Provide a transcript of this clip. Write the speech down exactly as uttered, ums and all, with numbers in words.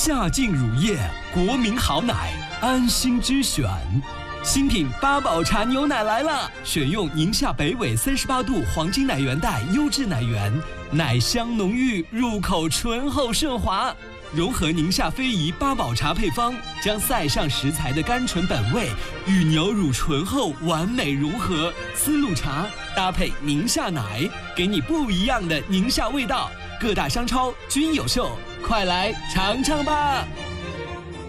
夏净乳业，国民好奶，安心之选。新品八宝茶牛奶来了，选用宁夏北纬三十八度黄金奶源带优质奶源，奶香浓郁，入口醇厚顺滑。融合宁夏非遗八宝茶配方，将塞上食材的甘醇本味与牛乳醇厚完美融合。丝路茶搭配宁夏奶，给你不一样的宁夏味道。各大商超均有售，快来尝尝吧！